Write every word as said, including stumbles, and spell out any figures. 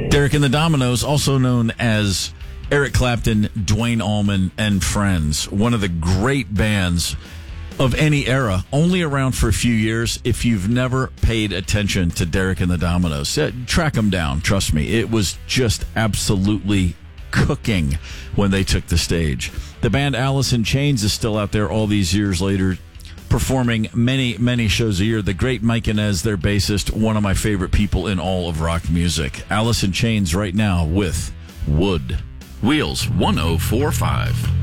Derek and the Dominoes, also known as Eric Clapton, Duane Allman, and Friends. One of the great bands of any era, only around for a few years. If you've never paid attention to Derek and the Dominoes, uh, track them down. Trust me, it was just absolutely cooking when they took the stage. The band Alice in Chains is still out there all these years later, performing many, many shows a year. The great Mike Inez, their bassist, one of my favorite people in all of rock music. Alice in Chains right now with Wood. Wheels one oh four five.